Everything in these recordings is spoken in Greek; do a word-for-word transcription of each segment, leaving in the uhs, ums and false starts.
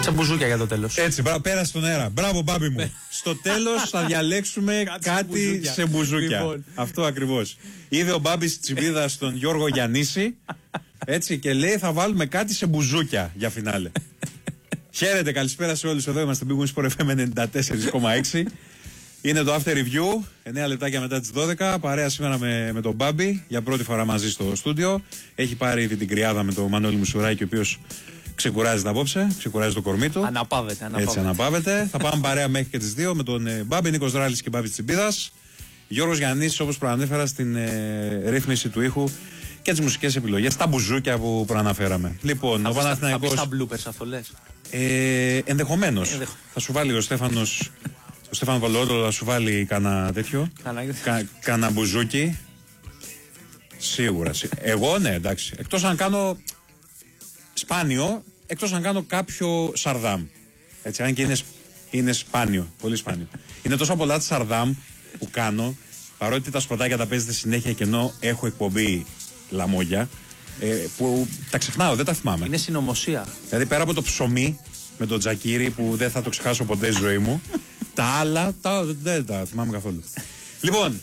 Σε μπουζούκια για το τέλος. Έτσι, μπράβο, πέρασε τον αέρα. Μπράβο, μπάμπι μου. Στο τέλος θα διαλέξουμε κάτι σε μπουζούκια. Λοιπόν. Αυτό ακριβώς. Είδε ο Μπάμπης Τσιμπίδας στον Γιώργο Γιαννίση. Έτσι, και λέει θα βάλουμε κάτι σε μπουζούκια για φινάλε. Χαίρετε, καλησπέρα σε όλους. Εδώ είμαστε Big Win Sport εφ εμ ενενήντα τέσσερα κόμμα έξι. Είναι το After Review, εννέα λεπτάκια μετά τις δώδεκα. Παρέα σήμερα με, με τον Μπάμπη, για πρώτη φορά μαζί στο στούντιο. Έχει πάρει ήδη την κρυάδα με τον Μανώλη Μουσουράκη, ο οποίος ξεκουράζεται απόψε, ξεκουράζει το κορμί του. Αναπαύεται, αναπαύεται. Έτσι, αναπαύεται. Θα πάμε παρέα μέχρι και τις δύο με τον ε, Μπάμπη, Νίκος Ράλης και Μπάμπη Τσιμπίδας. Γιώργος Γιαννίσης, όπως προανέφερα, στην ε, ρύθμιση του ήχου και τις μουσικές επιλογές, τα μπουζούκια που προαναφέραμε. Λοιπόν, θα ο Παναθηναϊκός. Θα πεις τα bloopers, αυτό λες. Ε, ενδεχομένως. Ενδεχ... Θα σου βάλει ο Στέφανος. Ο Στέφανο Βαλαιόδωρο θα σου βάλει κανένα τέτοιο. Κα, κανένα μπουζούκι. Σίγουρα. Εγώ ναι, εντάξει. Εκτός αν κάνω σπάνιο, εκτός αν κάνω κάποιο σαρδάμ. Έτσι, αν και είναι, είναι σπάνιο, πολύ σπάνιο. Είναι τόσο πολλά τη σαρδάμ που κάνω, παρότι τα σποτάκια τα παίζετε συνέχεια και ενώ έχω εκπομπή λαμόγια, ε, που τα ξεχνάω, δεν τα θυμάμαι. Είναι συνωμοσία. Δηλαδή πέρα από το ψωμί με τον τζακίρι που δεν θα το ξεχάσω ποτέ στη ζωή μου. Τα άλλα τα, δεν τα θυμάμαι καθόλου. Λοιπόν,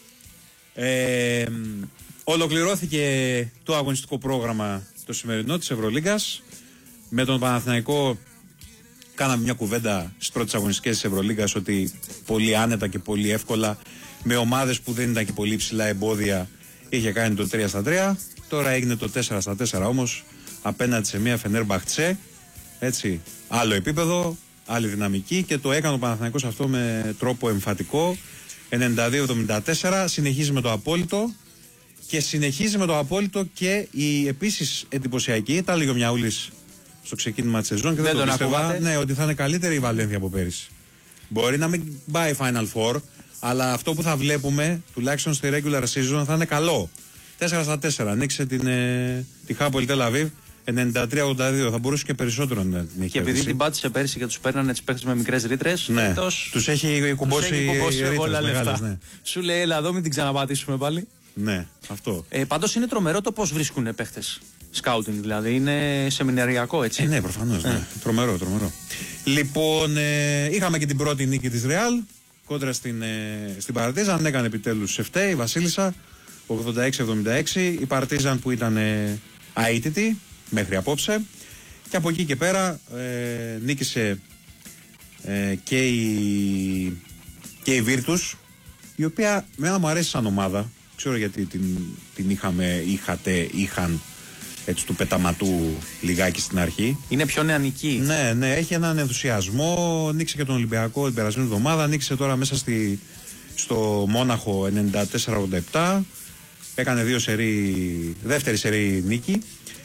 ε, ολοκληρώθηκε το αγωνιστικό πρόγραμμα το σημερινό της Ευρωλίγκας. Με τον Παναθηναϊκό κάναμε μια κουβέντα στις πρώτες αγωνιστικές της Ευρωλίγκας ότι πολύ άνετα και πολύ εύκολα με ομάδες που δεν ήταν και πολύ ψηλά εμπόδια είχε κάνει το τρία στα τρία. Τώρα έγινε το τέσσερα στα τέσσερα όμως απέναντι σε μια Φενέρμπαχτσε. Έτσι, άλλο επίπεδο, άλλη δυναμική και το έκανε ο Παναθηναϊκός αυτό με τρόπο εμφατικό. ενενήντα δύο εβδομήντα τέσσερα, συνεχίζει με το απόλυτο και συνεχίζει με το απόλυτο και η επίσης εντυπωσιακή, τα έλεγε ο Μιαούλης στο ξεκίνημα της σεζόν και δεν, δεν το πίστευα, ναι, ότι θα είναι καλύτερη η Βαλένθια από πέρυσι. Μπορεί να μην πάει Final Four, αλλά αυτό που θα βλέπουμε τουλάχιστον στη regular season θα είναι καλό. τέσσερα στα τέσσερα, ανοίξε την, ε, τη Χάπολ Τελ Αβίβ. ενενήντα τρία ογδόντα δύο, θα μπορούσε και περισσότερο να την έχει. Και επειδή την πάτησε πέρσι και τους παίρνανε τις παίχτες με μικρές ρήτρες, ναι, τους έχει κουμπώσει όλα ρήτρες, λεφτά. Ναι. Σου λέει, έλα εδώ, μην την ξαναπατήσουμε πάλι. Ναι, αυτό. Ε, πάντως είναι τρομερό το πώς βρίσκουν παίχτες. Σκάουτινγκ δηλαδή, είναι σεμιναριακό έτσι. Ε, ναι, προφανώς. Ναι. Ε. Τρομερό, τρομερό. Λοιπόν, ε, είχαμε και την πρώτη νίκη της Ρεάλ κόντρα στην, ε, στην Παρτίζαν. Έκανε επιτέλους σε φταίει η Βασίλισσα ογδόντα έξι εβδομήντα έξι. Η Παρτίζαν που ήταν ε, αίτητη μέχρι απόψε. Και από εκεί και πέρα ε, νίκησε ε, και η, και η Virtus, η οποία μένα μου αρέσει σαν ομάδα. Ξέρω γιατί την, την είχαμε, είχατε, είχαν έτσι του πεταματού λιγάκι στην αρχή. Είναι πιο νεανική. Ναι, ναι, έχει έναν ενθουσιασμό. Νίκησε και τον Ολυμπιακό την περασμένη εβδομάδα. Νίκησε τώρα μέσα στη, στο Μόναχο ενενήντα τέσσερα ογδόντα επτά. Έκανε δύο σερί, δεύτερη σερί νίκη.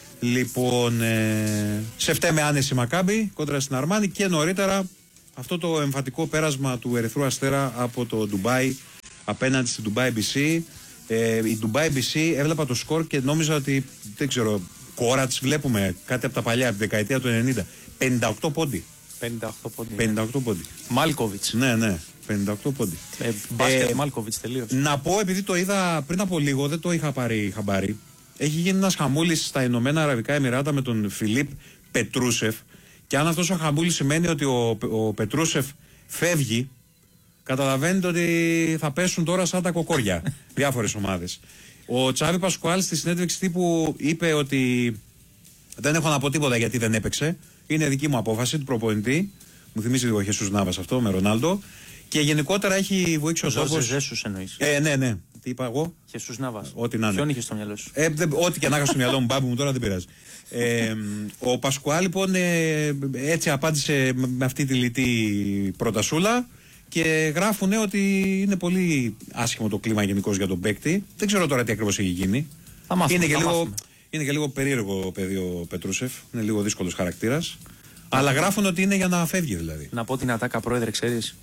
Λοιπόν, ε, σε φταίει με άνεση Μακάμπι κόντρα στην Αρμάνι και νωρίτερα αυτό το εμφατικό πέρασμα του Ερυθρού Αστέρα από το Ντουμπάι απέναντι στην Ντουμπάι μπι σι. Ε, η Ντουμπάι μπι σι έβλεπα το σκορ και νόμιζα ότι δεν ξέρω, κόρα της βλέπουμε κάτι από τα παλιά, από τη δεκαετία του ενενήντα. πενήντα οκτώ πόντι. πενήντα οκτώ πόντι. πενήντα οκτώ πόντι. Μάλκοβιτς. Ναι, ναι, πενήντα οκτώ πόντι. Ε, μπάσκετ ε, Μάλκοβιτς τελείως. Να πω, επειδή το είδα πριν από λίγο, δεν το είχα πάρει χαμπάρι. Έχει γίνει ένας χαμούλης στα Ηνωμένα Αραβικά Εμιράτα με τον Φιλίπ Πετρούσεφ. Και αν αυτός ο χαμούλης σημαίνει ότι ο, ο Πετρούσεφ φεύγει, καταλαβαίνετε ότι θα πέσουν τώρα σαν τα κοκόρια διάφορες ομάδες. Ο Τσάβη Πασκουάλ στη συνέντευξη τύπου είπε ότι δεν έχω να πω τίποτα γιατί δεν έπαιξε. Είναι δική μου απόφαση του προπονητή. Μου θυμίζει λίγο Χεσούς Νάβας αυτό με Ρονάλντο. Και γενικότερα έχει βοήξει ο τόπος. Ζέσους εννοείς. Ε, ναι, ναι. Τι είπα εγώ. Χεσούς Νάβας. Ό,τι να είναι. Ποιον είχες στο μυαλό σου. Ε, δε, ό,τι και να είχα στο μυαλό μου, μπάμπη μου τώρα δεν πειράζει. Ε, ο Πασκουάλ λοιπόν ε, έτσι απάντησε με αυτή τη λιτή πρωτασούλα. Και γράφουνε ότι είναι πολύ άσχημο το κλίμα γενικώς για τον παίκτη. Δεν ξέρω τώρα τι ακριβώς έχει γίνει. Θα μάθουμε, είναι, θα και λίγο, μάθουμε. είναι και λίγο περίεργο παιδί ο Πετρούσεφ. Είναι λίγο δύσκολος χαρακτήρας. Αλλά γράφουν ότι είναι για να φεύγει δηλαδή. Να πω την ατάκα πρόεδρε, ξέρεις.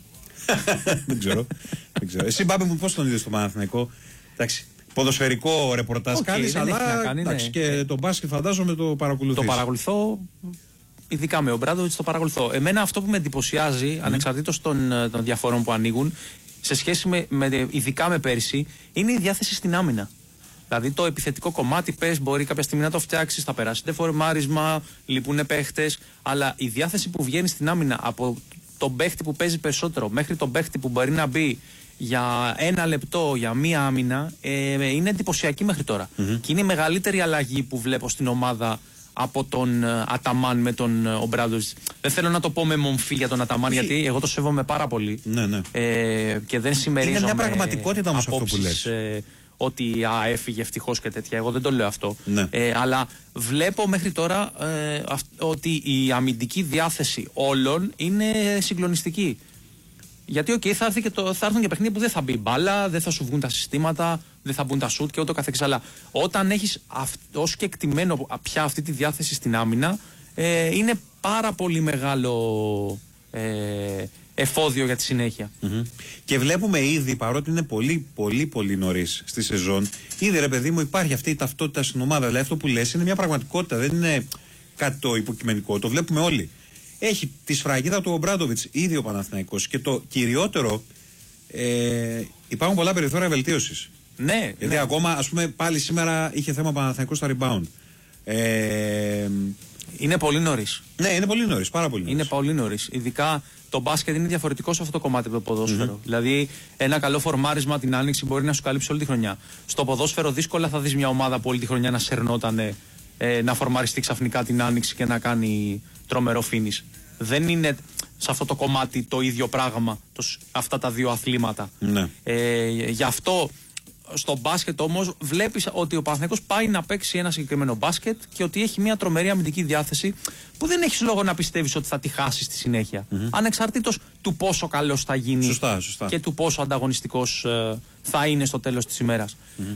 δεν, ξέρω, δεν ξέρω. Εσύ μπάμπη μου πώς τον είδες στο Παναθηναϊκό. Εντάξει, ποδοσφαιρικό ρεπορτάζ okay, κάνεις, αλλά κάνει, εντάξει, ναι. Και το μπάσκετ φαντάζομαι το παρακολουθείς. Το παρακολουθώ. Ειδικά με ο Μπράντοβιτς το παρακολουθώ. Εμένα αυτό που με εντυπωσιάζει, mm. ανεξαρτήτως των, των διαφορών που ανοίγουν, σε σχέση με, με, ειδικά με πέρσι, είναι η διάθεση στην άμυνα. Δηλαδή το επιθετικό κομμάτι πες μπορεί κάποια στιγμή να το φτιάξει, θα περάσει δεφορμάρισμα, λείπουν παίχτες, αλλά η διάθεση που βγαίνει στην άμυνα από τον παίχτη που παίζει περισσότερο μέχρι τον παίχτη που μπορεί να μπει για ένα λεπτό, για μία άμυνα, ε, είναι εντυπωσιακή μέχρι τώρα. Mm-hmm. Και είναι η μεγαλύτερη αλλαγή που βλέπω στην ομάδα από τον uh, Αταμάν με τον uh, Ομπράντοβιτς. Δεν θέλω να το πω με μομφή για τον Αταμάν, γιατί εγώ το σέβομαι πάρα πολύ. Ναι, ναι. Ε, και δεν συμμερίζομαι. Είναι μια πραγματικότητα όμως αυτό που λες. Ε, ότι α, έφυγε ευτυχώς και τέτοια. Εγώ δεν το λέω αυτό. Ναι. Ε, αλλά βλέπω μέχρι τώρα ε, αυ, ότι η αμυντική διάθεση όλων είναι συγκλονιστική. Γιατί okay, θα, έρθει και το, θα έρθουν και παιχνίδια που δεν θα μπει μπάλα, δεν θα σου βγουν τα συστήματα, δεν θα μπουν τα σουτ και ούτω καθεξής. Αλλά όταν έχεις ως και εκτιμένο πια αυτή τη διάθεση στην άμυνα, ε, είναι πάρα πολύ μεγάλο ε, εφόδιο για τη συνέχεια. Mm-hmm. Και βλέπουμε ήδη, παρότι είναι πολύ πολύ πολύ νωρίς στη σεζόν, ήδη ρε παιδί μου υπάρχει αυτή η ταυτότητα στην ομάδα. Δηλαδή αυτό που λες είναι μια πραγματικότητα, δεν είναι κάτι το υποκειμενικό, το βλέπουμε όλοι. Έχει τη σφραγίδα του Ομπράντοβιτς ήδη ο Παναθηναϊκός και το κυριότερο, ε, υπάρχουν πολλά περιθώρια βελτίωσης. Ναι. Γιατί ναι. ακόμα, ας πούμε, πάλι σήμερα είχε θέμα ο Παναθηναϊκός στα rebound. Ε, είναι πολύ νωρίς. Ναι, είναι πολύ νωρίς, πάρα πολύ νωρίς. Είναι πολύ νωρίς. Ειδικά το μπάσκετ είναι διαφορετικό σε αυτό το κομμάτι από το ποδόσφαιρο. Mm-hmm. Δηλαδή, ένα καλό φορμάρισμα την άνοιξη μπορεί να σου καλύψει όλη τη χρονιά. Στο ποδόσφαιρο, δύσκολα θα δεις μια ομάδα που όλη τη χρονιά να σερνότανε, ε, να φορμαριστεί ξαφνικά την άνοιξη και να κάνει τρομερό finish. Δεν είναι σε αυτό το κομμάτι το ίδιο πράγμα, το, αυτά τα δύο αθλήματα. Ναι. Ε, γι' αυτό στο μπάσκετ όμως βλέπεις ότι ο Παναθηναϊκός πάει να παίξει ένα συγκεκριμένο μπάσκετ και ότι έχει μια τρομερή αμυντική διάθεση που δεν έχεις λόγο να πιστεύεις ότι θα τη χάσει στη συνέχεια. Mm-hmm. Ανεξαρτήτως του πόσο καλός θα γίνει, σωστά, σωστά. και του πόσο ανταγωνιστικός ε, θα είναι στο τέλος της ημέρας. Mm-hmm.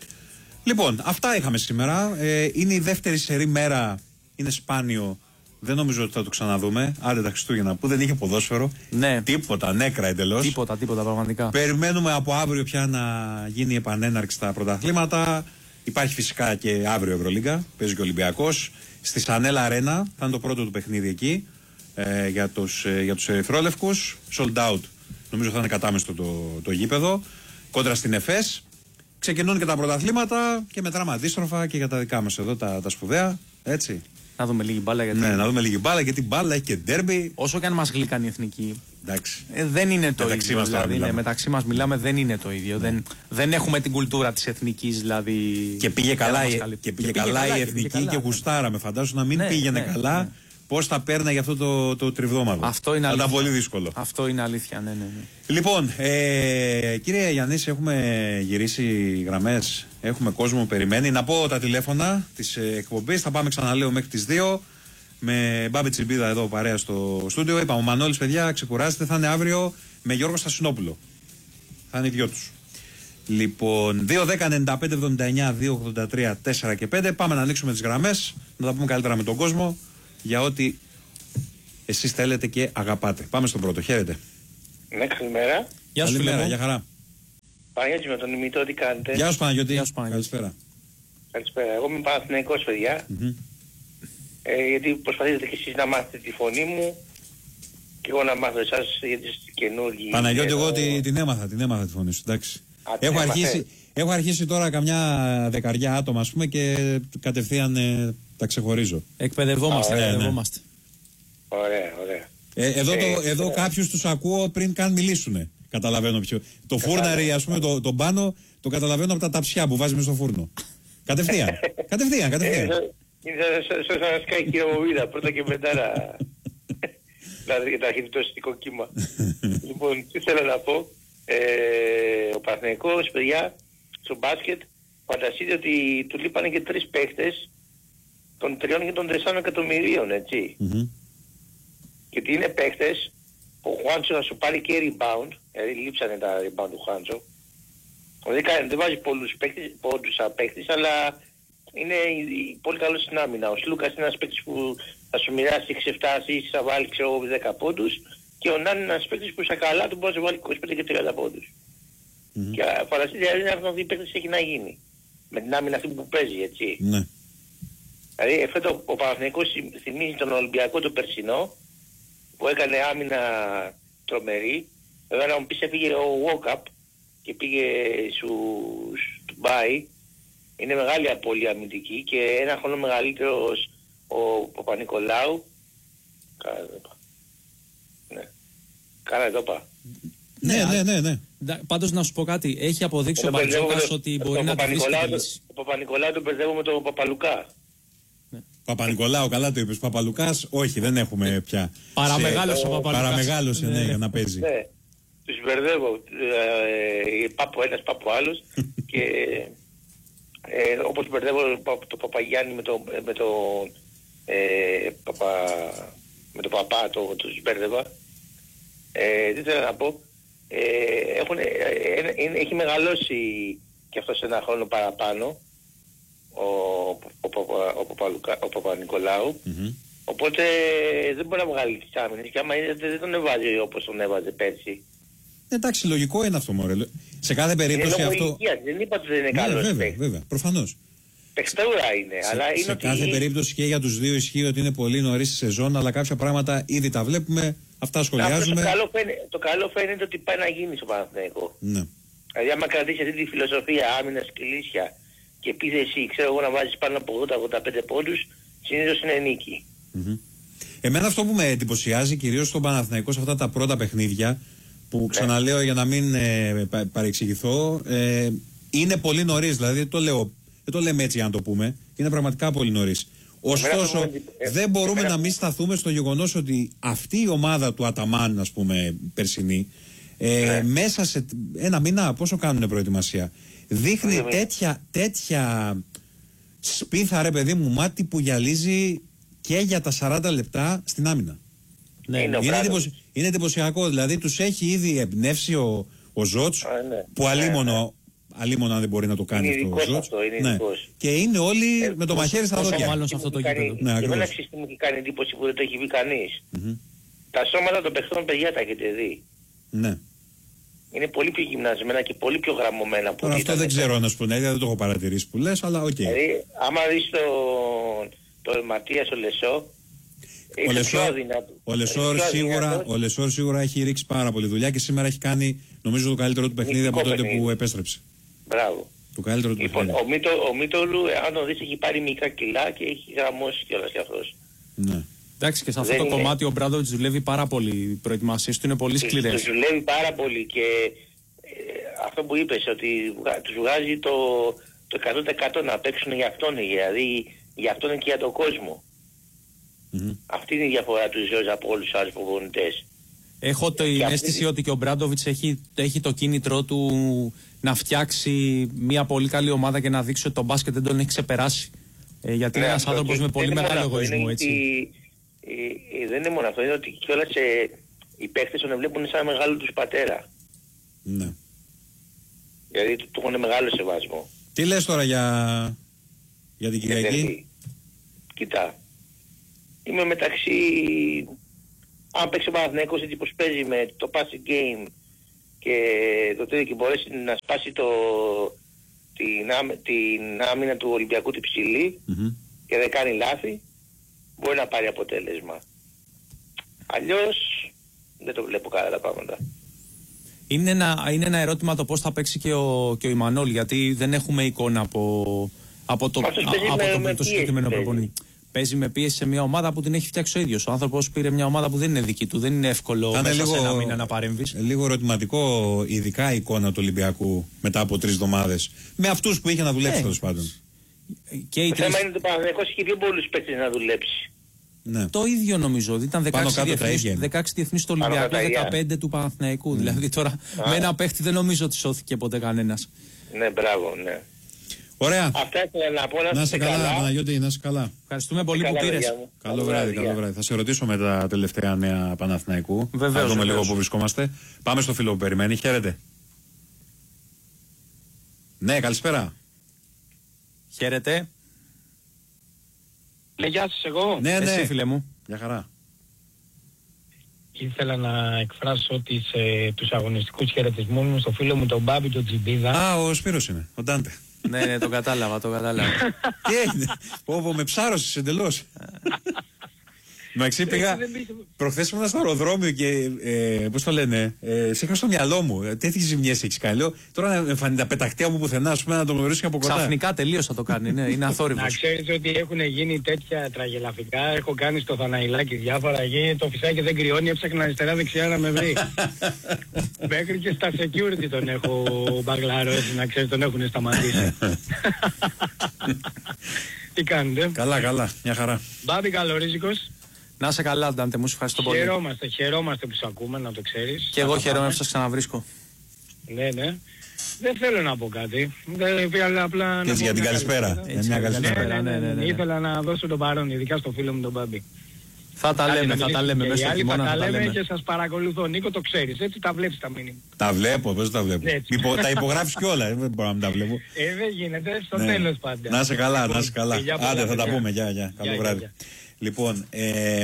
Λοιπόν, αυτά είχαμε σήμερα. Ε, είναι η δεύτερη σερή μέρα. Είναι σπάνιο. Δεν νομίζω ότι θα το ξαναδούμε. Άντε τα Χριστούγεννα που δεν είχε ποδόσφαιρο. Ναι. Τίποτα, νέκρα εντελώς. Τίποτα, τίποτα πραγματικά. Περιμένουμε από αύριο πια να γίνει επανέναρξη στα πρωταθλήματα. Υπάρχει φυσικά και αύριο Ευρωλίγκα. Παίζει και ο Ολυμπιακός. Στη Σανέλα Αρένα θα είναι το πρώτο του παιχνίδι εκεί ε, για τους, ε, για τους ερυθρόλευκους. Sold out. Νομίζω θα είναι κατάμεστο το, το γήπεδο. Κόντρα στην ΕΦΕΣ. Ξεκινούν και τα πρωταθλήματα και μετράμε αντίστροφα και για τα δικά μας εδώ τα, τα σπουδαία. Έτσι. Να δούμε λίγη μπάλα. Γιατί... Ναι, να δούμε λίγη μπάλα γιατί μπάλα έχει και ντέρμπι. Όσο και αν μας γλύκαν οι εθνικοί, ε, δεν είναι το μεταξύ ίδιο. Μας δηλαδή, μιλάμε. Ναι, μεταξύ μας μιλάμε, δεν είναι το ίδιο. Ναι. Δεν, δεν έχουμε την κουλτούρα της εθνικής, δηλαδή. Και πήγε καλά, και και πήγε και πήγε καλά, καλά η εθνική και, και, και γουστάραμε. Φαντάζομαι να μην ναι, πήγαινε ναι, καλά. Ναι. Πώς θα παίρνει αυτό το, το τριβδόμαδο. Αυτό είναι αλήθεια. Θα ήταν πολύ δύσκολο. Αυτό είναι αλήθεια, ναι, ναι, ναι. Λοιπόν, ε, κύριε Γιαννήση, έχουμε γυρίσει γραμμές. Έχουμε κόσμο που περιμένει. Να πω τα τηλέφωνα της εκπομπής. Θα πάμε ξαναλέω μέχρι τις δύο. Με Μπάμπη Τσιμπίδα εδώ παρέα στο στούντιο. Είπαμε, ο Μανώλης, παιδιά, ξεκουράζεται. Θα είναι αύριο με Γιώργο Στασινόπουλο. Θα είναι οι δυο τους. Λοιπόν, δύο δέκα ενενήντα πέντε εβδομήντα εννιά δύο ογδόντα τρία τέσσερα και πέντε. Πάμε να ανοίξουμε τις γραμμές. Να τα πούμε καλύτερα με τον κόσμο. Για ό,τι εσείς θέλετε και αγαπάτε. Πάμε στον πρώτο. Χαίρετε. Ναι, καλημέρα. Γεια σου, καλημέρα, για χαρά. Παναγιώτη με τον ημιτό, τι κάνετε. Γεια σου, Παναγιώτη. Γεια σου, Παναγιώτη. Καλησπέρα. Καλησπέρα. Εγώ είμαι Παναθηναϊκός, παιδιά. Mm-hmm. Ε, γιατί προσπαθείτε και εσείς να μάθετε τη φωνή μου και εγώ να μάθω εσάς γιατί είστε καινούργοι. Παναγιώτη, εγώ εγώ... την, την έμαθα, την έμαθα τη φωνή σου, εντάξει. Α, έχω, έμαθε. αρχίσει, έχω αρχίσει τώρα καμιά δεκαριά άτομα, ας πούμε, και κατευθείαν ε, τα ξεχωρίζω. Εκπαιδευόμαστε, Ωραία, εκπαιδευόμαστε. Ναι. Ωραία, ωραία. Ε, εδώ ε, το, εδώ κάποιους τους ακούω πριν καν μιλήσουν. Καταλαβαίνω ποιο. Το φούρναρι, ας πούμε, το, το πάνω, το καταλαβαίνω από τα ταψιά που βάζουμε στο φούρνο. Κατευθείαν. κατευθείαν, κατευθείαν. Είναι σαν να σκάει η κυριομοβίδα, πρώτα και μετά να... δηλαδή να αρχίσει το αισθητικό κύμα. Λοιπόν, τι θέλω να πω. Ε, ο Παναθηναϊκός, παιδιά, στο μπάσκετ, φανταστείτε ότι του λείπανε και τρεις παίχτες των τριών και των τεσσάρων εκατομμυρίων, έτσι. Mm-hmm. Γιατί είναι παίχτες που ο Χουάντσο θα σου πάρει και rebound, δηλαδή λείψανε τα rebound του Χουάντσο. Δεν, δεν βάζει πολλούς παίχτες, πόντους σαν παίχτες, αλλά είναι πολύ καλός στην άμυνα. Ο Σλούκας είναι ένας παίκτης που θα σου μοιράσει έξι εφτά ασίς, θα βάλει ξέρω δέκα πόντους και ο Νάν είναι ένας παίκτης που στα καλά του μπορεί να βάλει είκοσι πέντε και τριάντα πόντους. Mm-hmm. Και φανταστείτε δηλαδή αυτοί οι παίκτες έχει να γίνει. Με την άμυνα αυτή που παίζει, έτσι. Ναι. Δηλαδή φέτος ο Παναθηναϊκός θυμίζει τον Ολυμπιακό το περσινό που έκανε άμυνα τρομερή. Βέβαια να μου πεις έφυγε ο Walkup και πήγε στους Ντουμπάι. είναι μεγάλη απώλεια αμυντική και ένα χρόνο μεγαλύτερος ο Παπα-Νικολάου. Κάρα εδώ πά. Ναι. Κάρα εδώ πά. Ναι, ναι, ναι, ναι. Πάντως να σου πω κάτι, έχει αποδείξει ο Μπαρτζόκας ότι μπορεί να τη βρει τη λύση. Ο Παπα-Νικολάου τον μπερδεύω με τον Παπαλουκά. Παπα-Νικολάου, καλά το είπες. Παπαλουκάς, όχι, δεν έχουμε πια. Παραμεγάλωσε ο Παπαλουκάς. Παραμεγάλωσε, ναι, για να παίζει. Ναι, τους μπερδεύω. Πάπου ένας, πάπου άλλος. Και όπως μπερδεύω το Παπαγιάννη με τον με τον Παπά, τους μπέρδευα. Τι θέλω να πω. Έχει μεγαλώσει και αυτό σε ένα χρόνο παραπάνω ο, ο, ο, ο Παπα-Νικολάου. Mm-hmm. Οπότε δεν μπορεί να βγάλει τις άμυνες και άμα είναι, δεν τον έβαζε όπως τον έβαζε πέρσι. Εντάξει, λογικό είναι αυτό, μωρέ. Σε κάθε περίπτωση είναι αυτό... Ηλικία, δεν είπα ότι δεν είναι ναι, καλός βέβαια, παίκτης. βέβαια, προφανώς. Παιχτούρα είναι, σε, αλλά είναι σε ότι... κάθε περίπτωση και για τους δύο ισχύει ότι είναι πολύ νωρίς στη σεζόν, αλλά κάποια πράγματα ήδη τα βλέπουμε, αυτά σχολιάζουμε. Το καλό, φαίνεται, το καλό φαίνεται ότι πάει να γίνει στο Παναθηναϊκό. Ναι. Δηλαδή άμα κρατήσει αυτή τη φιλοσοφία άμυνας κλίσια και επίθεση, ξέρω εγώ, να βάζεις πάνω από ογδόντα με ογδόντα πέντε πόντους, συνήθως είναι νίκη. Mm-hmm. Εμένα αυτό που με εντυπωσιάζει κυρίως στον Παναθηναϊκό σε αυτά τα πρώτα παιχνίδια, που ξαναλέω ναι. για να μην ε, πα, παρεξηγηθώ, ε, είναι πολύ νωρίς, δηλαδή δεν το, λέω, δεν το λέμε έτσι για να το πούμε, είναι πραγματικά πολύ νωρίς. Ωστόσο, ε, δεν μπορούμε ε, να μην σταθούμε στο γεγονός ότι αυτή η ομάδα του Αταμάν, ας πούμε, περσινή, ε, ναι. μέσα σε ένα μήνα, πόσο κάνουν προετοιμασία, δείχνει ναι, τέτοια, τέτοια σπίθα, ρε παιδί μου, μάτι που γυαλίζει και για τα σαράντα λεπτά στην άμυνα. Ναι, είναι, είναι, εντυπωσι... είναι εντυπωσιακό, δηλαδή τους έχει ήδη εμπνεύσει ο, ο Ζότς, Α, ναι. που αλίμονο, ναι, ναι. αλίμονο αν δεν μπορεί να το κάνει είναι αυτό ο Ζότς. Ναι. Και είναι όλοι ε, με το μαχαίρι στα δόντια. Μάλλον σε αυτό το γήπεδο. Ναι, και ένα σύστημα που κάνει εντύπωση που δεν το έχει βγει κανείς. Mm-hmm. Τα σώματα των παιχτών, παιδιά, τα έχετε δει. Ναι. Είναι πολύ πιο γυμνασμένα και πολύ πιο γραμμωμένα. Τώρα αυτό δεν ξέρω να σου πω, δεν το έχω παρατηρήσει που λες, αλλά οκ. Okay. Δηλαδή, άμα δεις τον το Ματίας ο Λεσό, ο Λεσόρ, ο, Λεσόρ σίγουρα, ο Λεσόρ σίγουρα έχει ρίξει πάρα πολύ δουλειά και σήμερα έχει κάνει, νομίζω, το καλύτερο του παιχνίδι από τότε παιχνίδι. που επέστρεψε. Μπράβο. Το καλύτερο του λοιπόν, παιχνίδι. Ο, Μίτο, ο Μίτολου, αν τον δεις, έχει πάρει μικρά κιλά και έχει γραμμώσει κιόλας κι αυτός. Ναι. Εντάξει, και σε αυτό δεν το είναι... κομμάτι ο Μπράντοβιτς δουλεύει πάρα πολύ. Οι προετοιμασίες του είναι πολύ σκληρές. Του δουλεύει πάρα πολύ και ε, αυτό που είπες, ότι τους βγάζει το, το εκατό τοις εκατό να παίξουν για αυτόν, δηλαδή για αυτόν και για τον κόσμο. Mm-hmm. Αυτή είναι η διαφορά του Ζεώζ από όλους τους άλλους προπονητές. Έχω την αίσθηση αυτή... ότι και ο Μπράντοβιτς έχει, έχει το κίνητρό του να φτιάξει μια πολύ καλή ομάδα και να δείξει ότι το μπάσκετ δεν τον έχει ξεπεράσει. Ε, γιατί ναι, είναι ένας άνθρωπος με πολύ μεγάλο εγωισμό, έτσι. Η, η, η, δεν είναι μόνο αυτό, είναι ότι κιόλας ε, οι παίκτες τον βλέπουν σαν μεγάλο τους πατέρα. Ναι. Δηλαδή του, του έχουν μεγάλο σεβασμό. Τι λες τώρα για, για την Κυριακή? Κοίτα. Είμαι μεταξύ, αν παίξει ο Παναθηναϊκός έτσι πως παίζει με το passing game και το τέλειο και μπορέσει να σπάσει το, την, άμυ, την άμυνα του Ολυμπιακού την ψηλή mm-hmm. και δεν κάνει λάθη, μπορεί να πάρει αποτέλεσμα. Αλλιώς δεν το βλέπω καλά τα πράγματα. Είναι ένα, είναι ένα ερώτημα το πώς θα παίξει και ο, και ο Ιμανόλ, γιατί δεν έχουμε εικόνα από, από το, το, το συγκεκριμένο προπονητή. Παίζει με πίεση σε μια ομάδα που την έχει φτιάξει ο ίδιος. Ο άνθρωπος πήρε μια ομάδα που δεν είναι δική του. Δεν είναι εύκολο μέσα λίγο, σε ένα μήνα να παρέμβεις. Λίγο ερωτηματικό, ειδικά η εικόνα του Ολυμπιακού μετά από τρεις εβδομάδες. Με αυτούς που είχε να δουλέψει, τέλος πάντων. Και το θέμα είναι ότι ο Παναθηναϊκός είχε πιο πολλούς παίκτες να δουλέψει. Ναι. Το ίδιο νομίζω. Ήταν δεκαέξι διεθνείς στο Ολυμπιακό, δεκαπέντε του Παναθηναϊκού. Mm. Δηλαδή τώρα Α. με ένα παίχτη δεν νομίζω ότι σώθηκε ποτέ κανένας. Ναι, μπράβο, ναι. Ωραία. Αυτά ήθελα να πω. Να είσαι καλά, καλά. Παναγιώτη, να είσαι καλά. Ευχαριστούμε πολύ που πήρες. Καλό βράδυ, καλό βράδυ. Θα σε ρωτήσω με τα τελευταία νέα Παναθηναϊκού. Βεβαίως. Θα δούμε λίγο που βρισκόμαστε. Πάμε στο φίλο που περιμένει. Χαίρετε. Ναι, καλησπέρα. Χαίρετε. Ναι, γεια σας, εγώ. Ναι, ναι. Εσύ, φίλε μου. Γεια χαρά. Ήθελα να εκφράσω τις, ε, τους αγωνιστικούς χαιρετισμούς μου στο φίλο μου τον Μπάμπη, τον Τζιμπίδα. Α, ο Σπύρος είναι, ο Ντάντε. Ναι, ναι, το κατάλαβα, το κατάλαβα. Τι έγινε, πω, πω, με ψάρωσες εντελώς. Μαξί πήγα. Προχθές ήμουν στο αεροδρόμιο και. Ε, πώς το λένε. Ε, σε είχα στο μυαλό μου. Τέτοιες ζημιές έχεις κάνει. Λέω, τώρα εμφανίζει τα πεταχτία μου πουθενά, ας πούμε, να το γνωρίσω από κοντά. Ξαφνικά τελείως θα το κάνει. Ναι, είναι αθόρυβος. Να ξέρεις ότι έχουν γίνει τέτοια τραγελαφικά. Έχω κάνει στο Θαναϊλάκι διάφορα. Γίνει το φυσάκι δεν κρυώνει. Έψαχνα αριστερά-δεξιά να με βρει. Μέχρι και στα security τον έχω μπαγλάρω, έτσι να ξέρεις, τον έχουν σταματήσει. Τι κάνετε? Καλά, καλά, μια χαρά. Μπάμπη, καλορίζικος. Να είσαι καλά, Ντάντε, μου, ευχαριστώ πολύ. Χαιρόμαστε, χαιρόμαστε που σε ακούμε, να το ξέρεις. Και εγώ χαίρομαι που σας ξαναβρίσκω. Ναι, ναι. Δεν θέλω να πω κάτι. Δεν πήγα απλά. Και έτσι για την καλησπέρα. Μια καλησπέρα. Ναι, ναι, ναι. Ήθελα να δώσω τον παρόν, ειδικά στο φίλο μου τον Μπάμπη. Θα τα λέμε, θα τα λέμε μέσα στο χειμώνα. Θα τα λέμε και σας παρακολουθώ. Νίκο, το ξέρεις, έτσι τα βλέπεις τα μήνυμα. Τα βλέπω, πώς τα βλέπω. Υπο, τα υπογράφεις κιόλα, δεν μπορώ να μην τα βλέπω. Ε, δεν γίνεται, στο ναι. τέλος πάντα. Να είσαι καλά, να είσαι καλά. Άντε, θα τα πούμε, γεια, γεια. Καλό βράδυ. Λοιπόν, ε,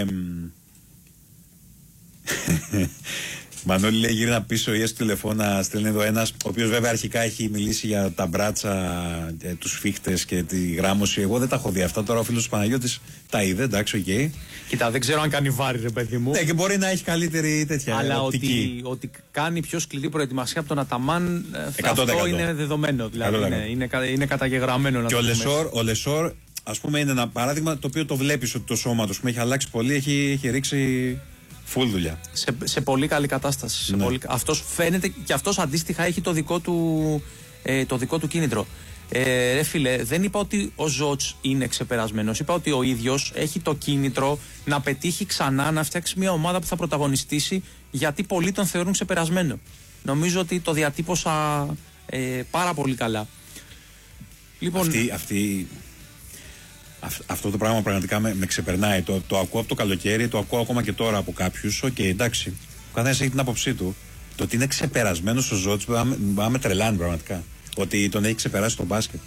Μανώλη λέει γύρνα πίσω ή έστω τηλεφώνα, στέλνει εδώ ένας, ο οποίος βέβαια αρχικά έχει μιλήσει για τα μπράτσα, ε, τους φίχτες και τη γράμμωση. Εγώ δεν τα έχω δει αυτά, τώρα ο φίλος του Παναγιώτης τα είδε, εντάξει, οκ. Okay. Κοίτα, δεν ξέρω αν κάνει βάρη, ρε παιδί μου. Ναι, και μπορεί να έχει καλύτερη τέτοια. Αλλά οπτική. Ότι, ότι κάνει πιο σκληρή προετοιμασία από τον Αταμάν, αυτό είναι δεδομένο. Δηλαδή είναι, είναι, είναι καταγεγραμμένο. Να και το ο Λεσόρ, ο Λεσόρ, ας πούμε, είναι ένα παράδειγμα το οποίο το βλέπεις ότι το σώμα του έχει αλλάξει πολύ, έχει, έχει ρίξει. Φουλ δουλειά. Σε, σε πολύ καλή κατάσταση. Σε ναι. πολύ, αυτός φαίνεται και αυτός αντίστοιχα έχει το δικό του, ε, το δικό του κίνητρο. Ε, ρε φίλε, δεν είπα ότι ο Ζότς είναι ξεπερασμένος. Είπα ότι ο ίδιος έχει το κίνητρο να πετύχει ξανά να φτιάξει μια ομάδα που θα πρωταγωνιστήσει, γιατί πολλοί τον θεωρούν ξεπερασμένο. Νομίζω ότι το διατύπωσα ε, πάρα πολύ καλά. Λοιπόν, αυτή, αυτή... Αυτό το πράγμα πραγματικά με, με ξεπερνάει. Το, το ακούω από το καλοκαίρι, το ακούω ακόμα και τώρα από κάποιους. Οκ, okay, εντάξει. Ο καθένας έχει την άποψή του. Το ότι είναι ξεπερασμένος ο Ζώτης μπορεί με τρελάνει πραγματικά. Ότι τον έχει ξεπεράσει το μπάσκετ.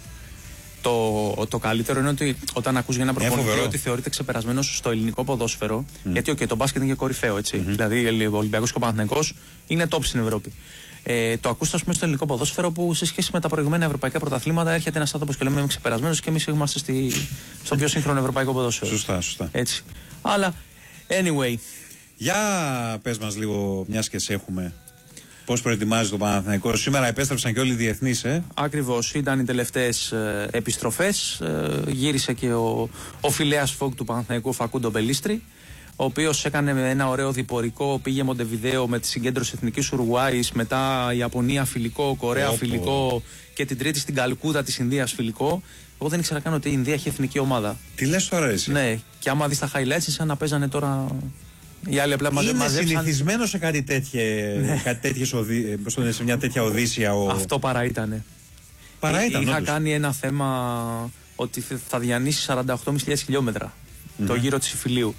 Το, το καλύτερο είναι ότι όταν ακούς για ένα προπονητή ότι θεωρείται ξεπερασμένος στο ελληνικό ποδόσφαιρο. Mm. Γιατί, okay, το μπάσκετ είναι και κορυφαίο, έτσι. Mm-hmm. Δηλαδή, ο Ολυμπιακός και ο Παναθηναϊκός είναι top στην Ευρώπη. Ε, το ακούς, ας πούμε, στο ελληνικό ποδόσφαιρο που σε σχέση με τα προηγούμενα ευρωπαϊκά πρωταθλήματα έρχεται ένας άνθρωπος και λέμε είμαι ξεπερασμένος και εμείς είμαστε στη, στο πιο σύγχρονο ευρωπαϊκό ποδόσφαιρο. Σωστά, σωστά. Έτσι. Αλλά, anyway. Για πες μας λίγο, μιας και σε έχουμε, πώς προετοιμάζει το Παναθηναϊκό. Σήμερα επέστρεψαν και όλοι οι διεθνείς, ε. Ακριβώς, ήταν οι τελευταίες ε, επιστροφές. Ε, γύρισε και ο, ο φιλέας Φόγκ του Παναθηναϊκού, Φακούντο Μπελίστρη, ο οποίος έκανε ένα ωραίο διπορικό, πήγε Μοντεβιδέο με τη συγκέντρωση Εθνικής Ουρουάης, μετά Ιαπωνία φιλικό, Κορέα oh, φιλικό oh. και την τρίτη στην Καλκούτα της Ινδίας φιλικό. Εγώ δεν ήξερα καν ότι η Ινδία έχει εθνική ομάδα. Τι λες τώρα εσύ? Ναι, και άμα δεις τα highlights σαν να παίζανε τώρα οι άλλοι απλά μαζε, είναι μαζέψαν. Είναι συνηθισμένο σε κάτι, τέτοιε, ναι. κάτι τέτοιες οδύ, σε μια τέτοια οδύσσια. Ο... Αυτό παρά ήτανε. Παρά ήταν, Είχα όντως. κάνει ένα θέμα ότι θα διανύσει σαράντα οκτώ χιλιάδες πεντακόσια χιλιόμετρα mm-hmm. το γύρο της Ιφιλίου.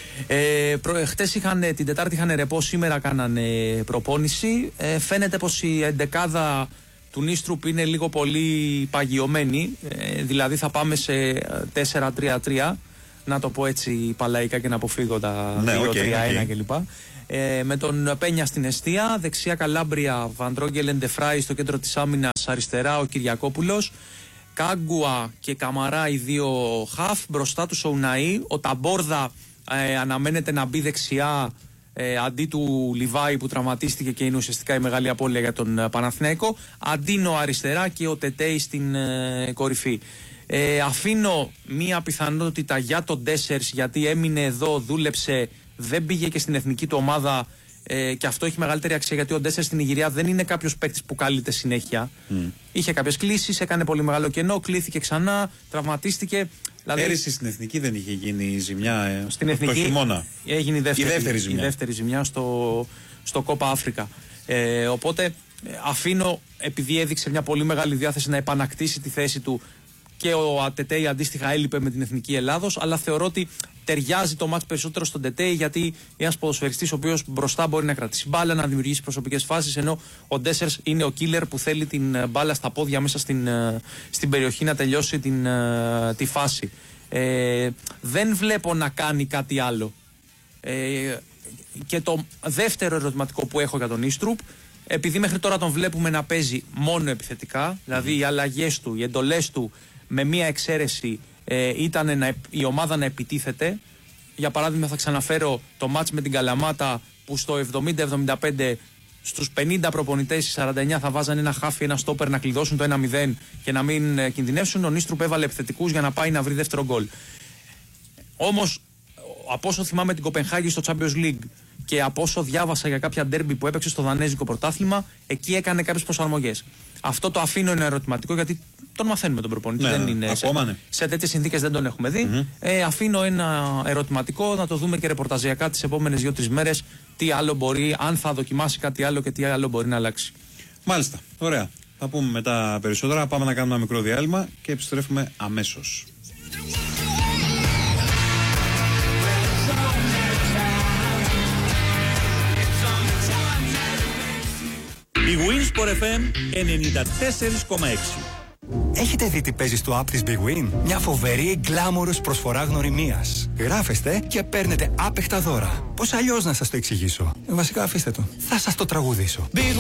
Ε, προ, χτες είχαν, την Τετάρτη είχαν ρεπό, σήμερα κάνανε προπόνηση. Ε, φαίνεται πως η εντεκάδα του Νίστρουπ είναι λίγο πολύ παγιωμένη. Ε, δηλαδή θα πάμε σε τέσσερα τρία τρία, να το πω έτσι παλαϊκά και να αποφύγω τα ναι, δύο τρία ένα okay, okay. κλπ. Ε, με τον Πένια στην εστία, δεξιά Καλάμπρια, Βαντρόγκελ Εντεφράι στο κέντρο της άμυνας, αριστερά ο Κυριακόπουλος. Κάγκουα και Καμαρά οι δύο χαφ, μπροστά του ο Ουναή, ο Ταμπόρδα ε, αναμένεται να μπει δεξιά ε, αντί του Λιβάη που τραυματίστηκε και είναι ουσιαστικά η μεγάλη απώλεια για τον ε, Παναθηναϊκό, Αντίνο αριστερά και ο Τετέι στην ε, κορυφή. Ε, αφήνω μία πιθανότητα για τον Ντέσσερς, γιατί έμεινε εδώ, δούλεψε, δεν πήγε και στην εθνική του ομάδα. Ε, και αυτό έχει μεγαλύτερη αξία, γιατί ο Ντέσσερ στην Ιγυρία δεν είναι κάποιος παίκτης που καλείται συνέχεια. Mm. Είχε κάποιες κλήσεις, έκανε πολύ μεγάλο κενό, κλήθηκε ξανά, τραυματίστηκε. Δηλαδή, πέρυσι στην εθνική δεν είχε γίνει η ζημιά ε, στην το, εθνική το χειμώνα. Έγινε η δεύτερη, η δεύτερη ζημιά, η δεύτερη ζημιά στο, στο Κόπα Αφρικα. Ε, οπότε αφήνω, επειδή έδειξε μια πολύ μεγάλη διάθεση να επανακτήσει τη θέση του, και ο Τετέι αντίστοιχα έλειπε με την εθνική Ελλάδος, αλλά θεωρώ ότι ταιριάζει το μάτς περισσότερο στον Τετέι, γιατί είναι ένας ποδοσφαιριστής ο οποίος μπροστά μπορεί να κρατήσει μπάλα, να δημιουργήσει προσωπικές φάσεις, ενώ ο Ντέσσερς είναι ο killer που θέλει την μπάλα στα πόδια μέσα στην, στην περιοχή να τελειώσει την, τη φάση. Ε, δεν βλέπω να κάνει κάτι άλλο. Ε, και το δεύτερο ερωτηματικό που έχω για τον Νίστρουπ, επειδή μέχρι τώρα τον βλέπουμε να παίζει μόνο επιθετικά, δηλαδή οι αλλαγές του, οι εντολές του, με μία εξαίρεση, ε, ήταν να, η ομάδα να επιτίθεται. για παράδειγμα, θα ξαναφέρω το μάτς με την Καλαμάτα που στο εβδομήντα εβδομήντα πέντε στους πενήντα προπονητές, οι σαράντα εννιά θα βάζαν ένα χάφι, ένα στόπερ να κλειδώσουν το ένα μηδέν και να μην ε, κινδυνεύσουν. Ο Νίστρουπ έβαλε επιθετικούς για να πάει να βρει δεύτερο γκολ. Όμως, από όσο θυμάμαι την Κοπενχάγη στο Champions League και από όσο διάβασα για κάποια ντέρμπι που έπαιξε στο Δανέζικο πρωτάθλημα, εκεί έκανε κάποιες προσαρμογές. Αυτό το αφήνω ένα ερωτηματικό γιατί τον μαθαίνουμε τον προπονητή. Ναι, δεν είναι ακόμα, σε, ναι. σε τέτοιες συνθήκες δεν τον έχουμε δει. Mm-hmm. Ε, αφήνω ένα ερωτηματικό να το δούμε και ρεπορταζιακά τις επόμενες δύο τρεις μέρες. Τι άλλο μπορεί, αν θα δοκιμάσει κάτι άλλο και τι άλλο μπορεί να αλλάξει. Μάλιστα. Ωραία. Θα πούμε μετά περισσότερα. Πάμε να κάνουμε ένα μικρό διάλειμμα και επιστρέφουμε αμέσως. Η Winsport εφ εμ ενενήντα τέσσερα κόμμα έξι. Έχετε δει τι παίζει στο app της Big Win? Μια φοβερή γκλάμορος προσφορά γνωριμίας. Γράφεστε και παίρνετε άπεχτα δώρα. Πώς αλλιώς να σας το εξηγήσω? Βασικά αφήστε το. Θα σας το τραγουδήσω. Big